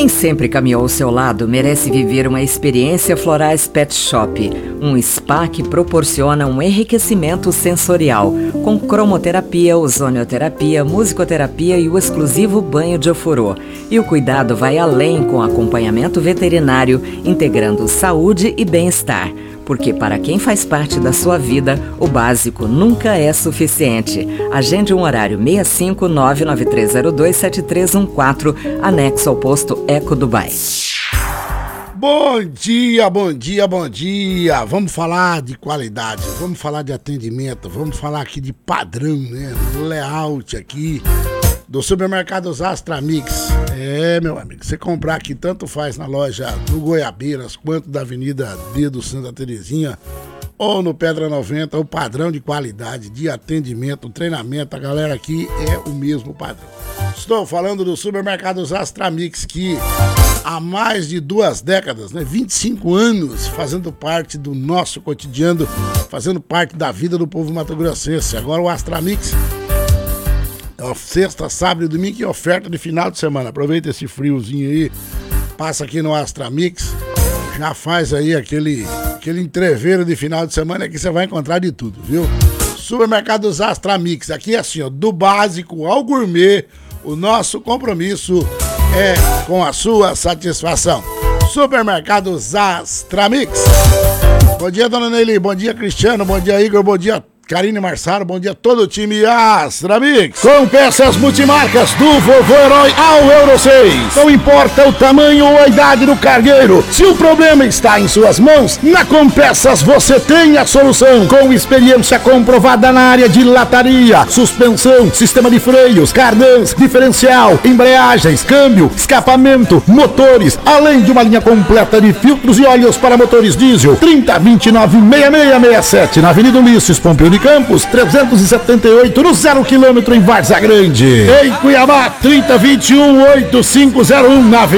Quem sempre caminhou ao seu lado merece viver uma experiência Florais Pet Shop, um spa que proporciona um enriquecimento sensorial, com cromoterapia, ozonioterapia, musicoterapia e o exclusivo banho de ofurô. E o cuidado vai além com acompanhamento veterinário, integrando saúde e bem-estar. Porque para quem faz parte da sua vida, o básico nunca é suficiente. Agende um horário 65993027314, anexo ao posto Eco Dubai. Bom dia, bom dia, bom dia. Vamos falar de qualidade, vamos falar de atendimento, vamos falar aqui de padrão, né? Layout aqui do Supermercados Astra Mix. Meu amigo, você comprar aqui tanto faz na loja do Goiabeiras quanto da Avenida D do Santa Terezinha ou no Pedra 90, o padrão de qualidade, de atendimento, treinamento, a galera aqui é o mesmo padrão. Estou falando do Supermercados Astra Mix, que há mais de 2 décadas, 25 anos, fazendo parte do nosso cotidiano, fazendo parte da vida do povo mato-grossense. Agora o Astra Mix, sexta, sábado e domingo, e oferta de final de semana. Aproveita esse friozinho aí, passa aqui no Astra Mix, já faz aí aquele entreveiro de final de semana que você vai encontrar de tudo, viu? Supermercados Astra Mix, aqui é assim, ó, do básico ao gourmet, o nosso compromisso é com a sua satisfação. Supermercados Astra Mix. Bom dia, dona Neili, bom dia, Cristiano, bom dia, Igor, bom dia, Karine Marçaro, bom dia a todo o time Astra Mix. Com peças multimarcas do Vovô Herói ao Euro 6. Não importa o tamanho ou a idade do cargueiro, se o problema está em suas mãos, na Compeças você tem a solução. Com experiência comprovada na área de lataria, suspensão, sistema de freios, cardãs, diferencial, embreagens, câmbio, escapamento, motores, além de uma linha completa de filtros e óleos para motores diesel. 3029-6667 na Avenida Ulisses Pompeu de Campos, 378 no 0 km em Várzea Grande. Em Cuiabá, 3021-8501 na Avenida